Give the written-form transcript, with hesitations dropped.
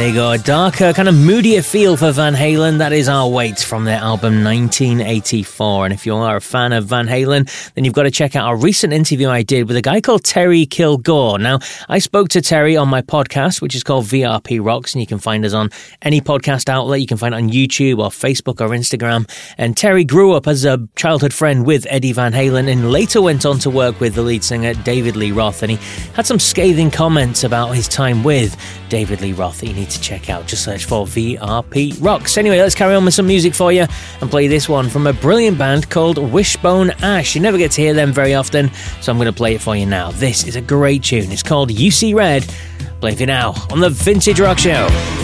There you go, a darker, kind of moodier feel for Van Halen. That is Our Wait from their album 1984. And if you are a fan of Van Halen, then you've got to check out our recent interview I did with a guy called Terry Kilgore. Now, I spoke to Terry on my podcast, which is called VRP Rocks, and you can find us on any podcast outlet. You can find it on YouTube or Facebook or Instagram. And Terry grew up as a childhood friend with Eddie Van Halen and later went on to work with the lead singer David Lee Roth. And he had some scathing comments about his time with David Lee Roth that you need to check out. Just search for VRP Rocks. Anyway, let's carry on with some music for you and play this one from a brilliant band called Wishbone Ash. You never get to hear them very often, so I'm going to play it for you now. This is a great tune. It's called You See Red. Play it now on the Vintage Rock Show.